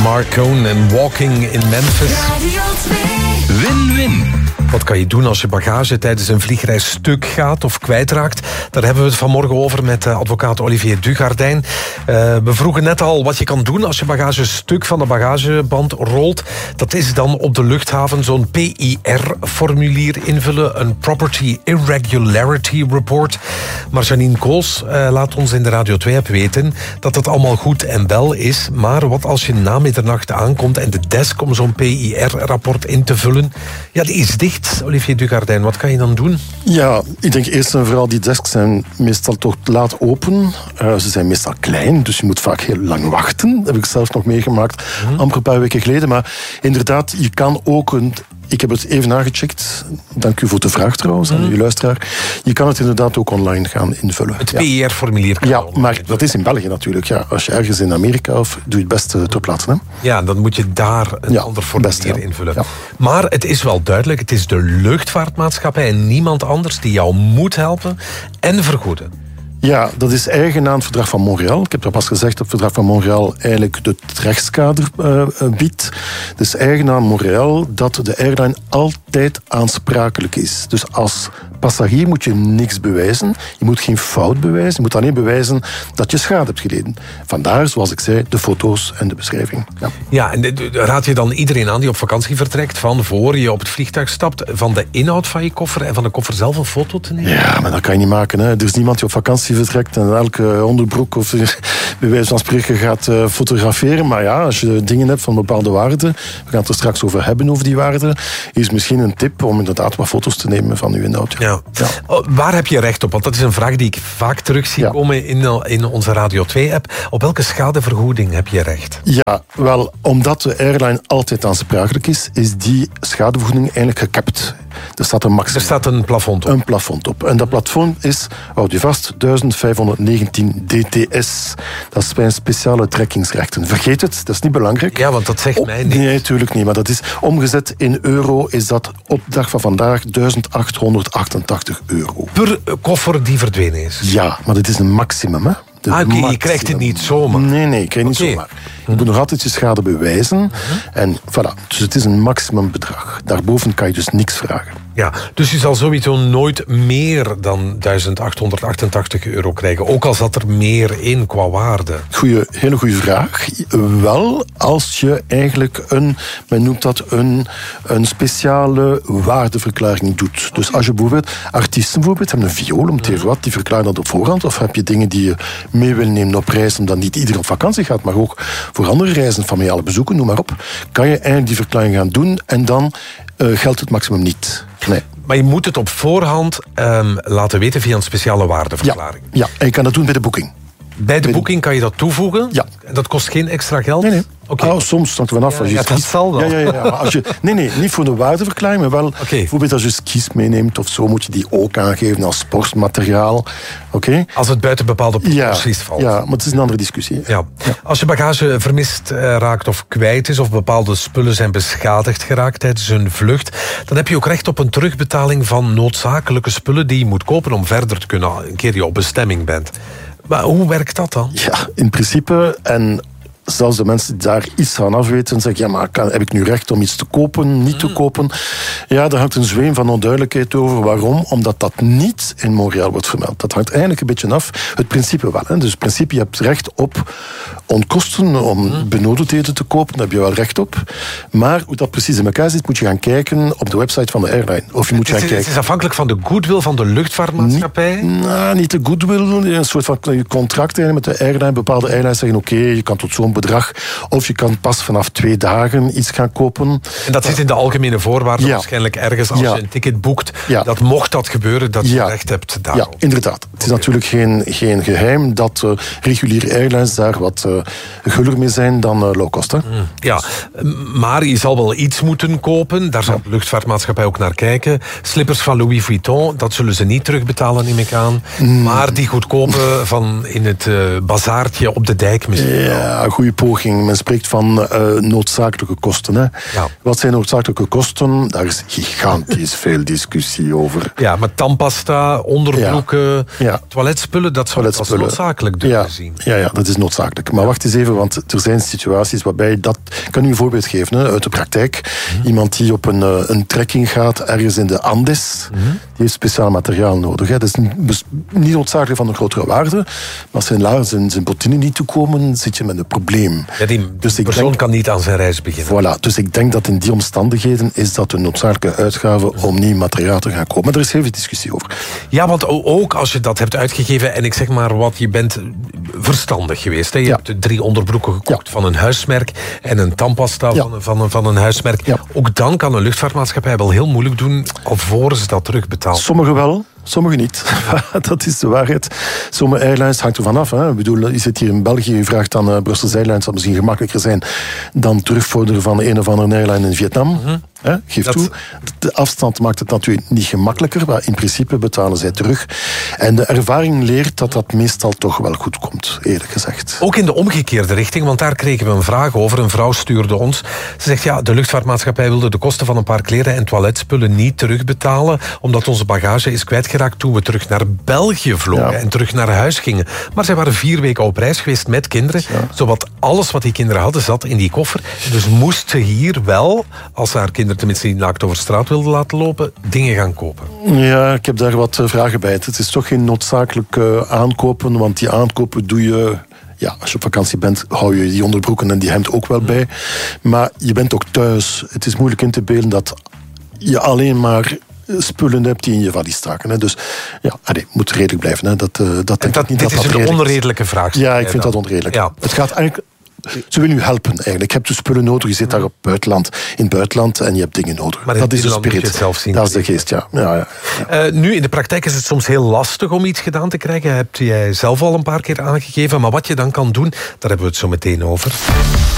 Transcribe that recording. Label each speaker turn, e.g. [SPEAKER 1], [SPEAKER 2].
[SPEAKER 1] Mark Cohn en Walking in Memphis.
[SPEAKER 2] Win-win.
[SPEAKER 1] Wat kan je doen als je bagage tijdens een vliegreis stuk gaat of kwijtraakt? Daar hebben we het vanmorgen over met advocaat Olivier Dugardijn. We vroegen net al wat je kan doen als je bagage stuk van de bagageband rolt. Dat is dan op de luchthaven zo'n PIR-formulier invullen. Een Property Irregularity Report. Maar Janine Kools laat ons in de Radio 2-app weten dat het allemaal goed en wel is. Maar wat als je na middernacht aankomt en de desk om zo'n PIR-rapport in te vullen, ja, die is dicht. Olivier Dugardijn, wat kan je dan doen?
[SPEAKER 3] Ja, ik denk eerst en vooral die desks zijn meestal toch laat open. Ze zijn meestal klein, dus je moet vaak heel lang wachten. Dat heb ik zelf nog meegemaakt, amper een paar weken geleden. Maar inderdaad, je kan ook ik heb het even nagecheckt. Dank u voor de vraag trouwens, aan uw luisteraar. Je kan het inderdaad ook online gaan invullen.
[SPEAKER 1] Het PIR-formulier kan
[SPEAKER 3] Ja, maar dat is in België natuurlijk. Ja, als je ergens in Amerika of doe je het best ter plaatse. Hè?
[SPEAKER 1] Ja, dan moet je daar een ander formulier invullen. Ja. Maar het is wel duidelijk, het is de luchtvaartmaatschappij en niemand anders die jou moet helpen en vergoeden.
[SPEAKER 3] Ja, dat is eigen aan het Verdrag van Montreal. Ik heb dat pas gezegd, dat het Verdrag van Montreal eigenlijk het rechtskader biedt. Dus eigen aan Montreal dat de airline altijd aansprakelijk is. Dus als passagier moet je niks bewijzen. Je moet geen fout bewijzen. Je moet alleen bewijzen dat je schade hebt geleden. Vandaar, zoals ik zei, de foto's en de beschrijving.
[SPEAKER 1] Ja, en raad je dan iedereen aan die op vakantie vertrekt, van voor je op het vliegtuig stapt, van de inhoud van je koffer en van de koffer zelf een foto te nemen?
[SPEAKER 3] Ja, maar dat kan je niet maken. Hè. Er is niemand die op vakantie vertrekt en elke onderbroek of bij wijze van spreken gaat fotograferen. Maar ja, als je dingen hebt van bepaalde waarden, we gaan het er straks over hebben, over die waarden, is misschien een tip om inderdaad wat foto's te nemen van uw inhoud.
[SPEAKER 1] Ja. Ja. Waar heb je recht op? Want dat is een vraag die ik vaak terug zie komen in onze Radio 2-app. Op welke schadevergoeding heb je recht?
[SPEAKER 3] Ja, wel, omdat de airline altijd aansprakelijk is die schadevergoeding eigenlijk gekapt. Er staat een maximum.
[SPEAKER 1] Er staat een plafond op.
[SPEAKER 3] Een plafond op. En dat plafond is, houd je vast, 1519 DTS. Dat is bij een speciale trekkingsrechten. Vergeet het, dat is niet belangrijk.
[SPEAKER 1] Ja, want dat zegt mij niet.
[SPEAKER 3] Nee, natuurlijk niet. Maar dat is omgezet in euro, is dat op de dag van vandaag 1888 euro.
[SPEAKER 1] Per koffer die verdwenen is?
[SPEAKER 3] Ja, maar dit is een maximum, hè.
[SPEAKER 1] Oké, je krijgt het niet zomaar.
[SPEAKER 3] Nee, je krijgt niet zomaar. Je moet nog altijd je schade bewijzen. En voilà, dus het is een maximumbedrag. Daarboven kan je dus niks vragen.
[SPEAKER 1] Ja, dus je zal sowieso nooit meer dan 1888 euro krijgen. Ook al zat er meer in qua waarde.
[SPEAKER 3] Hele goede vraag. Wel als je eigenlijk men noemt dat een speciale waardeverklaring doet. Dus als je bijvoorbeeld artiesten hebben een viool, om te even wat, die verklaren dat op voorhand. Of heb je dingen die je mee wil nemen op reis, omdat niet iedereen op vakantie gaat, maar ook voor andere reizen, familiale bezoeken, noem maar op. Kan je eigenlijk die verklaring gaan doen en dan geldt het maximum niet. Nee.
[SPEAKER 1] Maar je moet het op voorhand laten weten via een speciale waardeverklaring.
[SPEAKER 3] Ja, en je kan dat doen bij de boeking.
[SPEAKER 1] Bij de boeking kan je dat toevoegen?
[SPEAKER 3] Ja.
[SPEAKER 1] Dat kost geen extra geld?
[SPEAKER 3] Nee.
[SPEAKER 1] Okay.
[SPEAKER 3] Oh, soms hangt er vanaf.
[SPEAKER 1] Ja, dat zal wel.
[SPEAKER 3] Ja. Maar als je, nee, niet voor de waardeverklaring, maar wel bijvoorbeeld als je skis meeneemt of zo, moet je die ook aangeven als sportmateriaal. Okay?
[SPEAKER 1] Als het buiten bepaalde proporties valt.
[SPEAKER 3] Ja, maar het is een andere discussie.
[SPEAKER 1] Ja. Als je bagage vermist raakt of kwijt is, of bepaalde spullen zijn beschadigd geraakt tijdens een vlucht, dan heb je ook recht op een terugbetaling van noodzakelijke spullen die je moet kopen om verder te kunnen, een keer je op bestemming bent. Maar hoe werkt dat dan?
[SPEAKER 3] Ja, in principe, en zelfs de mensen die daar iets van afweten, zeggen, ja, maar heb ik nu recht om iets te kopen, niet te kopen? Ja, daar hangt een zweem van onduidelijkheid over. Waarom? Omdat dat niet in Montreal wordt vermeld. Dat hangt eigenlijk een beetje af. Het principe wel. Hè. Dus het principe, je hebt recht op onkosten om benodigdheden te kopen. Daar heb je wel recht op. Maar hoe dat precies in elkaar zit, moet je gaan kijken op de website van de airline. Of je moet gaan kijken.
[SPEAKER 1] Het is afhankelijk van de goodwill van de luchtvaartmaatschappij?
[SPEAKER 3] Niet de goodwill. Een soort van contract met de airline. Bepaalde airlines zeggen, oké, je kan tot zo'n bedrag. Of je kan pas vanaf 2 dagen iets gaan kopen.
[SPEAKER 1] En dat zit in de algemene voorwaarden waarschijnlijk ergens als je een ticket boekt. Dat mocht dat gebeuren, dat je recht hebt daarop.
[SPEAKER 3] Ja, inderdaad. Het is natuurlijk geen geheim dat reguliere airlines daar wat guller mee zijn dan low cost. Hè?
[SPEAKER 1] Ja, maar je zal wel iets moeten kopen. Daar zal de luchtvaartmaatschappij ook naar kijken. Slippers van Louis Vuitton, dat zullen ze niet terugbetalen, neem ik aan. Maar die goedkope van in het bazaartje op de dijk misschien.
[SPEAKER 3] Ja, goede goede poging. Men spreekt van noodzakelijke kosten. Hè.
[SPEAKER 1] Ja.
[SPEAKER 3] Wat zijn noodzakelijke kosten? Daar is gigantisch veel discussie over.
[SPEAKER 1] Ja, maar tandpasta, onderbroeken, toiletspullen, dat zou als noodzakelijk durven zien.
[SPEAKER 3] Ja, dat is noodzakelijk. Maar wacht eens even, want er zijn situaties waarbij dat... Ik kan u een voorbeeld geven uit de praktijk. Iemand die op een trekking gaat, ergens in de Andes, die heeft speciaal materiaal nodig. Hè. Dat is niet noodzakelijk van een grotere waarde, maar als zijn bottinen niet toekomen, zit je met een probleem.
[SPEAKER 1] Ja, die persoon kan niet aan zijn reis beginnen.
[SPEAKER 3] Voilà, dus ik denk dat in die omstandigheden is dat een noodzakelijke uitgave om nieuw materiaal te gaan kopen. Maar er is heel veel discussie over.
[SPEAKER 1] Ja, want ook als je dat hebt uitgegeven en ik zeg maar wat, je bent verstandig geweest. Hè? Je hebt 3 onderbroeken gekocht van een huismerk en een tandpasta van een huismerk. Ja. Ook dan kan een luchtvaartmaatschappij wel heel moeilijk doen alvorens ze dat terugbetaalt.
[SPEAKER 3] Sommigen wel. Sommigen niet. Dat is de waarheid. Sommige airlines hangt ervan af. Hè. Ik bedoel, je zit hier in België, je vraagt aan Brussels Airlines, dat misschien gemakkelijker zijn dan terugvorderen van een of andere airline in Vietnam. Geef toe. De afstand maakt het natuurlijk niet gemakkelijker, maar in principe betalen zij terug. En de ervaring leert dat dat meestal toch wel goed komt, eerlijk gezegd.
[SPEAKER 1] Ook in de omgekeerde richting, want daar kregen we een vraag over. Een vrouw stuurde ons. Ze zegt, ja, de luchtvaartmaatschappij wilde de kosten van een paar kleren en toiletspullen niet terugbetalen, omdat onze bagage is kwijtgeraakt toen we terug naar België vlogen en terug naar huis gingen. Maar zij waren 4 weken op reis geweest met kinderen. Zowat alles wat die kinderen hadden zat in die koffer. Dus moest ze hier wel, als ze haar kinderen tenminste niet naakt over straat wilde laten lopen, dingen gaan kopen.
[SPEAKER 3] Ja, ik heb daar wat vragen bij. Het is toch geen noodzakelijk aankopen, want die aankopen doe je... Ja, als je op vakantie bent, hou je die onderbroeken en die hemd ook wel bij. Maar je bent ook thuis. Het is moeilijk in te beelden dat je alleen maar spullen hebt die in je valies staken. Hè. Dus ja, moet redelijk blijven. Hè. Dat
[SPEAKER 1] is een onredelijke vraag.
[SPEAKER 3] Ja, ik vind dat onredelijk. Ja. Het gaat eigenlijk... Ze willen u helpen eigenlijk. Je hebt dus spullen nodig, je zit daar in het buitenland en je hebt dingen nodig.
[SPEAKER 1] Maar
[SPEAKER 3] dat is de spirit.
[SPEAKER 1] Het zelf zien.
[SPEAKER 3] Dat is de geest, ja.
[SPEAKER 1] Nu, in de praktijk is het soms heel lastig om iets gedaan te krijgen. Heb jij zelf al een paar keer aangegeven. Maar wat je dan kan doen, daar hebben we het zo meteen over.